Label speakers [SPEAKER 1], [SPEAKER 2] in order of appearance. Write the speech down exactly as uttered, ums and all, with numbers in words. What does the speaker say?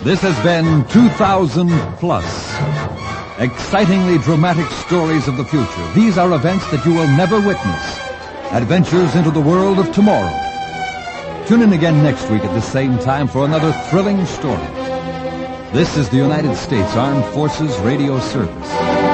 [SPEAKER 1] This has been two thousand Plus. Excitingly dramatic stories of the future. These are events that you will never witness. Adventures into the world of tomorrow. Tune in again next week at the same time for another thrilling story. This is the United States Armed Forces Radio Service.